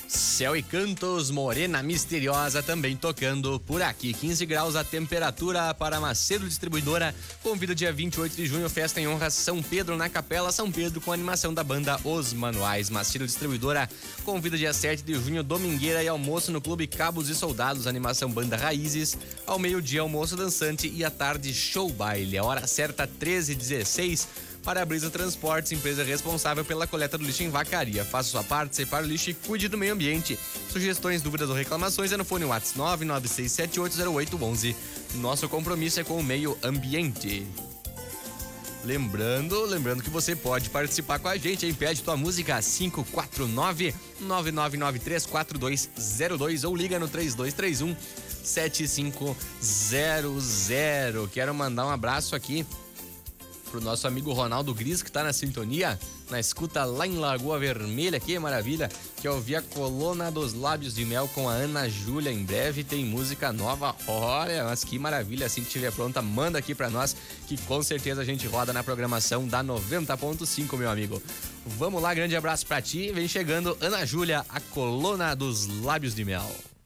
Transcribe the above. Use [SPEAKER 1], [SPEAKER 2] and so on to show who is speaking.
[SPEAKER 1] Céu e Cantos, Morena Misteriosa também tocando por aqui. 15 graus a temperatura para Macedo Distribuidora. Convida dia 28 de junho, festa em honra São Pedro na Capela São Pedro com animação da banda Os Manuais. Macedo Distribuidora convida dia 7 de junho, domingueira e almoço no Clube Cabos e Soldados, animação Banda Raízes. Ao meio-dia, almoço dançante e à tarde, show baile. A hora certa, 13h16. Para-Brisa Transportes, empresa responsável pela coleta do lixo em Vacaria. Faça sua parte, separe o lixo e cuide do meio ambiente. Sugestões, dúvidas ou reclamações é no fone WhatsApp 996780811. Nosso compromisso é com o meio ambiente. Lembrando que você pode participar com a gente, hein? Pede tua música 549-9993-4202 ou liga no 3231-7500. Quero mandar um abraço aqui pro nosso amigo Ronaldo Gris, que tá na sintonia, na escuta lá em Lagoa Vermelha. Que maravilha, que eu ouvi a Colônia dos Lábios de Mel com a Ana Júlia. Em breve tem música nova. Olha, mas que maravilha, assim que estiver pronta, manda aqui pra nós, que com certeza a gente roda na programação da 90.5, meu amigo. Vamos lá, grande abraço pra ti. Vem chegando Ana Júlia, a Colônia dos Lábios de Mel.